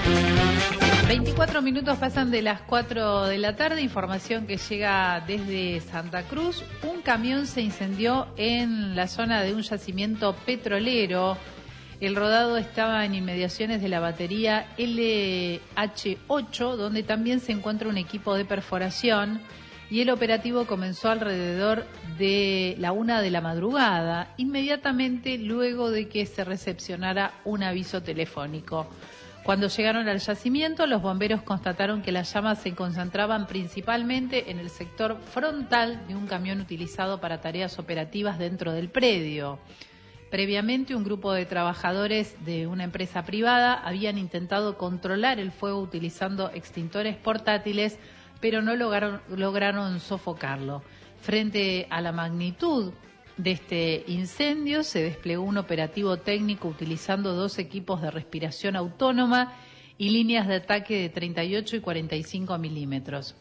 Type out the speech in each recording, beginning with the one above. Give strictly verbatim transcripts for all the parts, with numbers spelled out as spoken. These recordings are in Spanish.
veinticuatro minutos pasan de las cuatro de la tarde, información que llega desde Santa Cruz. Un camión se incendió en la zona de un yacimiento petrolero. El rodado estaba en inmediaciones de la batería L H ocho, donde también se encuentra un equipo de perforación, y el operativo comenzó alrededor de la una de la madrugada, inmediatamente luego de que se recepcionara un aviso telefónico. Cuando llegaron al yacimiento, los bomberos constataron que las llamas se concentraban principalmente en el sector frontal de un camión utilizado para tareas operativas dentro del predio. Previamente, un grupo de trabajadores de una empresa privada habían intentado controlar el fuego utilizando extintores portátiles, pero no lograron, lograron sofocarlo. Frente a la magnitud de este incendio, se desplegó un operativo técnico utilizando dos equipos de respiración autónoma y líneas de ataque de treinta y ocho y cuarenta y cinco milímetros.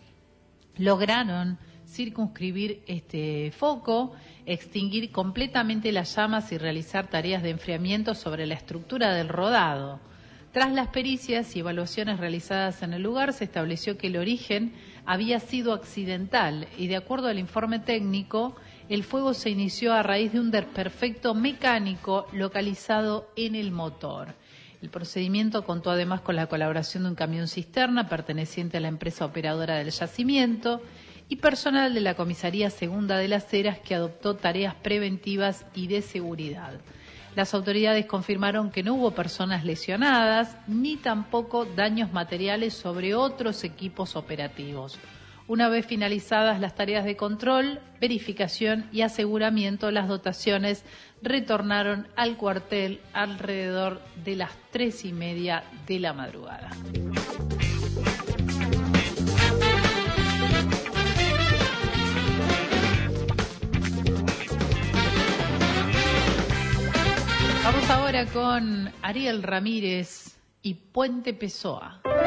Lograron circunscribir este foco, extinguir completamente las llamas y realizar tareas de enfriamiento sobre la estructura del rodado. Tras las pericias y evaluaciones realizadas en el lugar, se estableció que el origen había sido accidental y, de acuerdo al informe técnico, el fuego se inició a raíz de un desperfecto mecánico localizado en el motor. El procedimiento contó además con la colaboración de un camión cisterna perteneciente a la empresa operadora del yacimiento y personal de la Comisaría Segunda de las Heras, que adoptó tareas preventivas y de seguridad. Las autoridades confirmaron que no hubo personas lesionadas ni tampoco daños materiales sobre otros equipos operativos. Una vez finalizadas las tareas de control, verificación y aseguramiento, las dotaciones retornaron al cuartel alrededor de las tres y media de la madrugada. Vamos ahora con Ariel Ramírez y Puente Pessoa.